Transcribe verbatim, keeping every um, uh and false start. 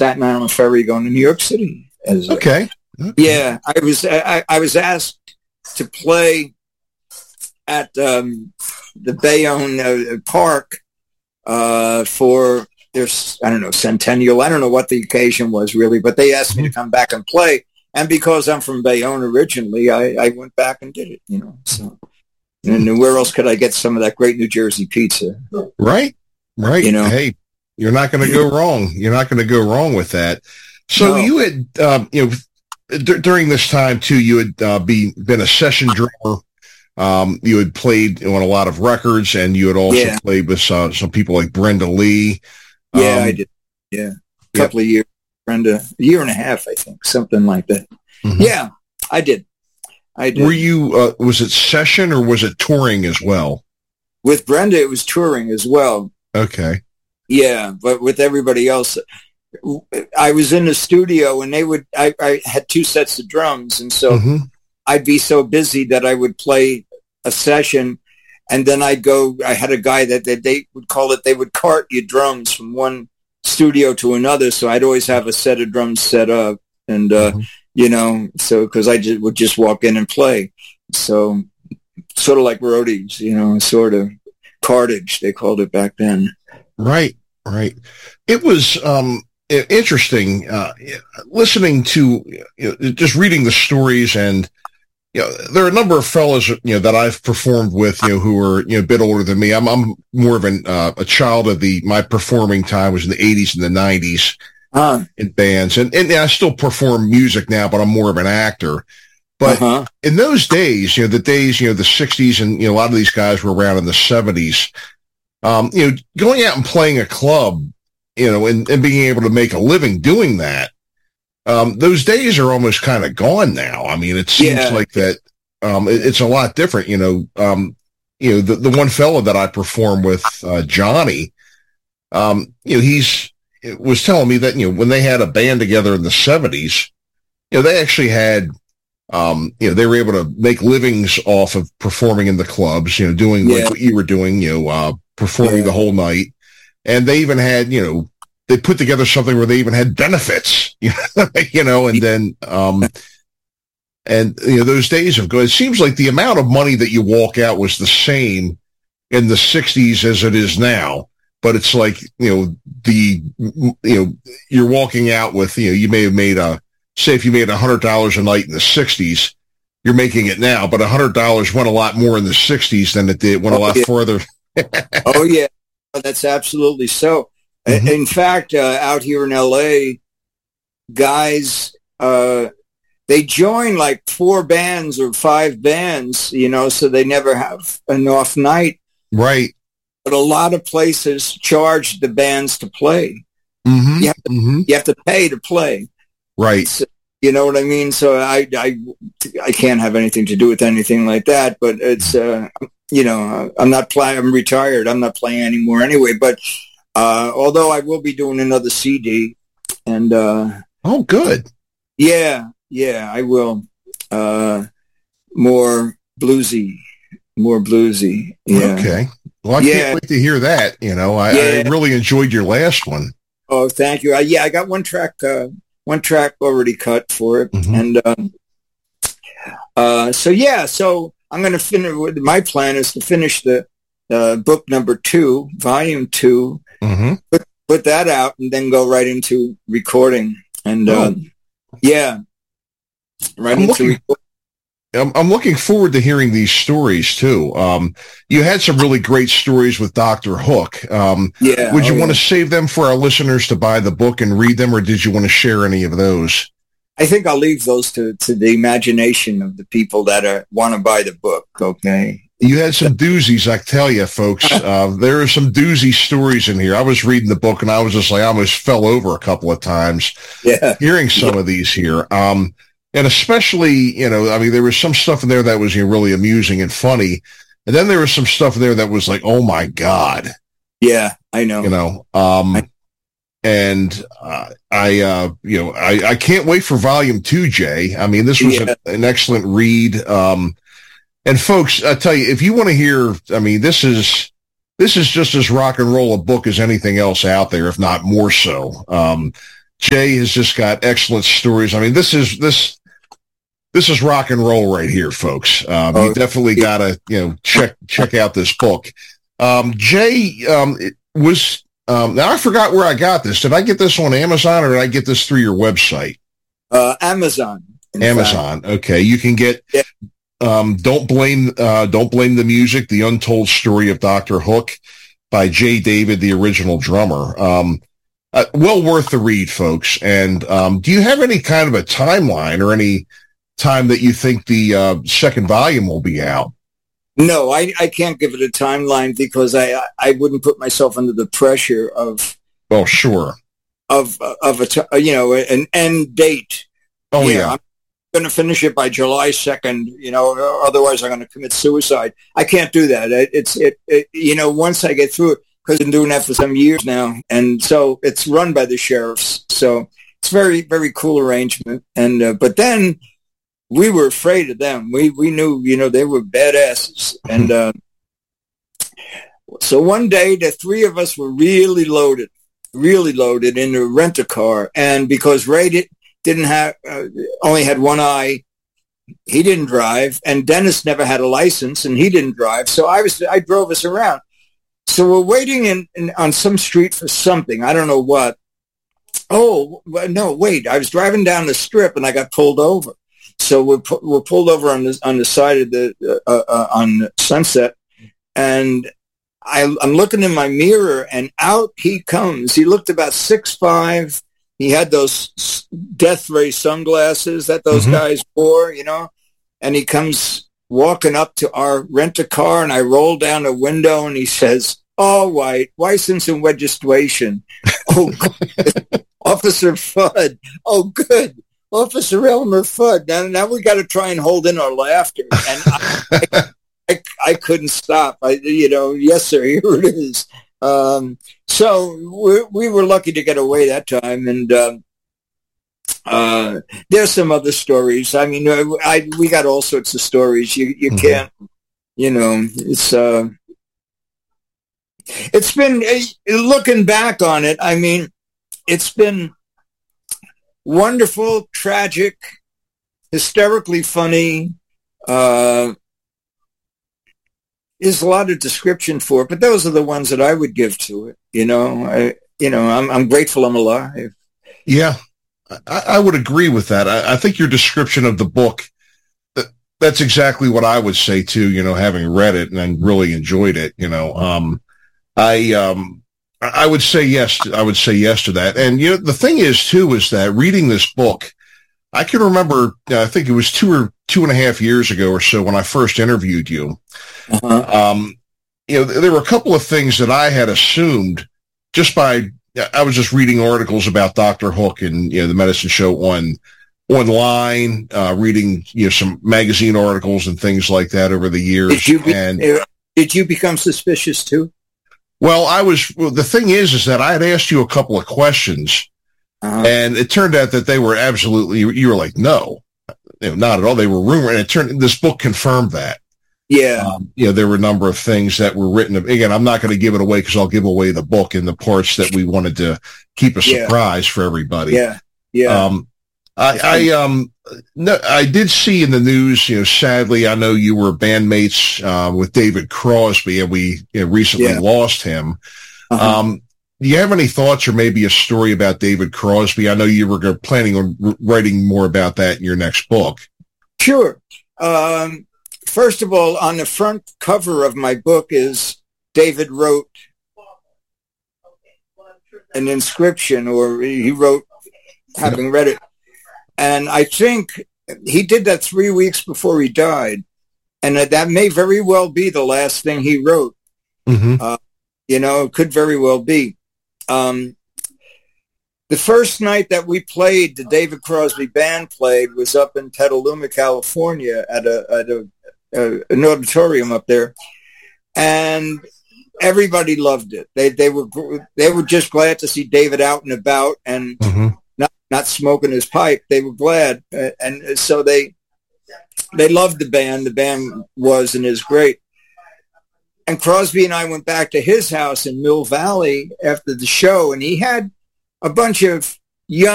Staten Island ferry going to New York City. As a, okay. okay. Yeah, I was I, I was asked to play at um, the Bayonne uh, Park uh, for their, I don't know, centennial. I don't know what the occasion was really, but they asked mm-hmm. me to come back and play. And because I'm from Bayonne originally, I, I went back and did it, you know. So, and where else could I get some of that great New Jersey pizza? Right, right. You know, hey, you're not going to go wrong. You're not going to go wrong with that. So no. you had, um, you know, d- during this time too, you had uh, be, been a session drummer. Um, you had played on a lot of records, and you had also yeah. played with uh, some people like Brenda Lee. Yeah, um, I did. Yeah, a couple yep. of years. Brenda, a year and a half, I think, something like that. Mm-hmm. Yeah, I did. I did. Were you, uh, was it session or was it touring as well? With Brenda, it was touring as well. Okay. Yeah, but with everybody else, I was in the studio and they would, I, I had two sets of drums. And so mm-hmm. I'd be so busy that I would play a session and then I'd go, I had a guy that, that they would call it, they would cart your drums from one studio to another. So I'd always have a set of drums set up and, uh, mm-hmm. you know, so, cause I just would just walk in and play. So sort of like roadies, you know, sort of cartage, they called it back then. Right. Right. It was, um, interesting, uh, listening to, you know, just reading the stories, and, you know, there are a number of fellows, you know, that I've performed with, you know, who are, you know, a bit older than me. I'm, I'm more of an, uh, a child of the, my performing time was in the eighties and the nineties uh, in bands. And, and I still perform music now, but I'm more of an actor. But uh-huh. in those days, you know, the days, you know, the sixties, and, you know, a lot of these guys were around in the seventies, um, you know, going out and playing a club, you know, and, and being able to make a living doing that. Um, those days are almost kind of gone now. I mean, it seems yeah. like that, um, it, it's a lot different, you know, um, you know, the, the one fellow that I perform with, uh, Johnny, um, you know, he's, was telling me that, you know, when they had a band together in the seventies, you know, they actually had, um, you know, they were able to make livings off of performing in the clubs, you know, doing yeah. like what you were doing, you know, uh, performing yeah. the whole night. And they even had, you know, they put together something where they even had benefits, you know, you know, and then, um, and, you know, those days have gone. It seems like the amount of money that you walk out was the same in the sixties as it is now. But it's like, you know, the, you know, you're walking out with, you know, you may have made a, say if you made a hundred dollars a night in the sixties, you're making it now, but a hundred dollars went a lot more in the sixties than it did, went a lot oh, yeah. further. Oh yeah. That's absolutely so. Mm-hmm. In fact, uh, out here in L A, guys, uh, they join like four bands or five bands, you know, so they never have an off night. Right. But a lot of places charge the bands to play. Mm-hmm. You have to, mm-hmm. you have to pay to play. Right. So, you know what I mean? So I, I, I can't have anything to do with anything like that, but it's, uh, you know, I'm not playing, I'm retired. I'm not playing anymore anyway, but, uh, although I will be doing another C D and, uh, oh, good. Yeah. Yeah, I will. Uh, more bluesy, more bluesy. Yeah. Okay. Well, I yeah. can't wait to hear that. You know, I, yeah. I really enjoyed your last one. Oh, thank you. Uh, yeah, I got one track, uh, one track already cut for it. Mm-hmm. And, um, uh, so yeah, so I'm going to finish, my plan is to finish the, uh, book number two, volume two, mm-hmm. put, put that out and then go right into recording. And, oh. um, yeah, right I'm into looking, recording. I'm, I'm looking forward to hearing these stories too. Um, you had some really great stories with Doctor Hook. Um, yeah. Would you oh, want yeah. to save them for our listeners to buy the book and read them, or did you want to share any of those? I think I'll leave those to, to the imagination of the people that are, want to buy the book. Okay. You had some doozies, I tell you, folks. Uh, there are some doozy stories in here. I was reading the book and I was just like, I almost fell over a couple of times yeah. hearing some yeah. of these here. Um, and especially, you know, I mean, there was some stuff in there that was, you know, really amusing and funny. And then there was some stuff in there that was like, oh my God. Yeah, I know. You know, um, I- and uh, I, uh, you know, I, I can't wait for volume two, Jay. I mean, this was yeah. an, an excellent read. Um, and folks, I tell you, if you want to hear, I mean, this is, this is just as rock and roll a book as anything else out there, if not more so. Um, Jay has just got excellent stories. I mean, this is this this is rock and roll right here, folks. Um, oh, you definitely got to you know check check out this book. Um, Jay um, was um, now I forgot where I got this. Did I get this on Amazon or did I get this through your website? Uh, Amazon. Amazon. Fact. Okay, you can get. Yeah. Um, don't blame uh, don't blame the music. The Untold Story of Doctor Hook by Jay David, the original drummer. Um, Uh, well worth the read, folks. And um, do you have any kind of a timeline or any time that you think the uh, second volume will be out? No, I, I can't give it a timeline because I I wouldn't put myself under the pressure of. Oh, sure. Of of a t- you know an end date. Oh you yeah. know, I'm going to finish it by July second. You know, otherwise I'm going to commit suicide. I can't do that. It, it's it, it you know once I get through it. Because I've been doing that for some years now. And so it's run by the sheriffs. So it's very, very cool arrangement. And, uh, but then we were afraid of them. We, we knew, you know, they were badasses. And, uh, so one day the three of us were really loaded, really loaded in a rent-a-car. And because Ray did, didn't have, uh, only had one eye, he didn't drive. And Dennis never had a license and he didn't drive. So I was, I drove us around. So we're waiting in, in on some street for something. I don't know what. Oh, no, wait. I was driving down the strip and I got pulled over. So we're, pu- we're pulled over on the, on the side of the, uh, uh, on Sunset. And I, I'm looking in my mirror and out he comes. He looked about six five. He had those death ray sunglasses that those mm-hmm. guys wore, you know, and he comes walking up to our rent-a-car, and I roll down the window, and he says, "All right, license and registration." Oh, Officer Fudd. Oh, good. Officer Elmer Fudd. Now, now we got to try and hold in our laughter. And I, I, I, I couldn't stop. I, you know, yes, sir, here it is. Um, so we, we were lucky to get away that time, and um, Uh, there's some other stories. I mean, I, I we got all sorts of stories. You you mm-hmm. can't, you know, it's uh, it's been looking back on it. I mean, it's been wonderful, tragic, hysterically funny. Uh, there's a lot of description for it, but those are the ones that I would give to it. You know, I you know, I'm I'm grateful I'm alive. Yeah. I, I would agree with that. I, I think your description of the book, that, that's exactly what I would say too, you know, having read it and really enjoyed it, you know. Um, I, um, I would say yes, I would say yes to that. And, you know, the thing is too, is that reading this book, I can remember, I think it was two or two and a half years ago or so when I first interviewed you. Uh-huh. Um, you know, there were a couple of things that I had assumed just by, I was just reading articles about Doctor Hook and, you know, the medicine show on online, uh, reading, you know, some magazine articles and things like that over the years. Did you, be, and, uh, did you become suspicious too? Well, I was, well, the thing is, is that I had asked you a couple of questions uh-huh. and it turned out that they were absolutely, you were like, no, you know, not at all. They were rumor. And it turned, this book confirmed that. Yeah. Um, you know, there were a number of things that were written. Again, I'm not going to give it away because I'll give away the book and the parts that we wanted to keep a surprise yeah. for everybody. Yeah. Yeah. Um, I, I, um, no, I did see in the news, you know, sadly, I know you were bandmates, uh, with David Crosby and we you know, recently yeah. lost him. Uh-huh. Um, do you have any thoughts or maybe a story about David Crosby? I know you were planning on r- writing more about that in your next book. Sure. Um, First of all, on the front cover of my book is David wrote an inscription, or he wrote, having read it. And I think he did that three weeks before he died. And that may very well be the last thing he wrote. Mm-hmm. Uh, you know, it could very well be. Um, the first night that we played, the David Crosby band played, was up in Petaluma, California, at a at a Uh, an auditorium up there, and everybody loved it. They they were they were just glad to see David out and about and mm-hmm. not not smoking his pipe. They were glad, uh, and so they they loved the band. The band was and is great. And Crosby and I went back to his house in Mill Valley after the show, and he had a bunch of young